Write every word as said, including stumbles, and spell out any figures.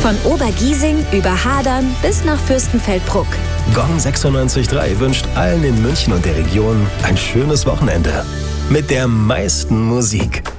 Von Obergiesing über Hadern bis nach Fürstenfeldbruck. Gong sechsundneunzig Komma drei wünscht allen in München und der Region ein schönes Wochenende. Mit der meisten Musik.